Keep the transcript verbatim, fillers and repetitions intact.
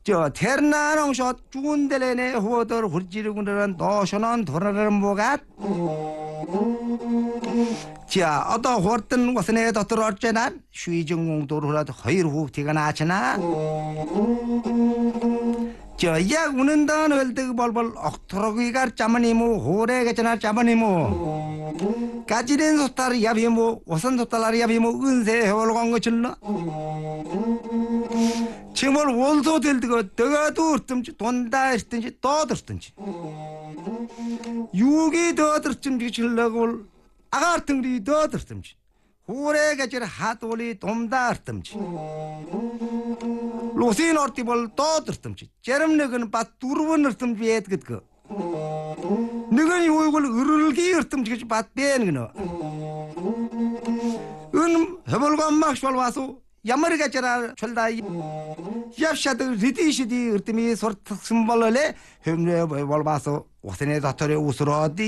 저 테르나롱 셔 주운데레네 호더 훌지르군들은 도셔넌 돌아를 뭐가 자 어떤 호르든 것에 더 들어왔잖아 쉬정공도로라도 허일 후티가 나잖아 저약 우는던 얼뜨 벌벌 억토로기가 짜마니모 호래가잖아 짜마니모 까지된 소탈이 야비모 오선 소탈이 야비모 은세 해월로 간 것을나 정말 원소 될 때가 더가도 어떤지 돈다 했든지 또 들었든지 육이 더 들었든지 질러고 아가르등리 더 들었든지 호래가 저 하도리 돔다 했든지 로신 어티볼 또 들었든지 제름너는 바 두르번 했든지 했듯그 너는 이걸 으르르기 했든지 바 빼는 거 은 해볼고 막 와서 야머리가 저라 철다 yapşadı ritişidi ırtimi sort sımbolale hümle bolbaso oxene datori usrodi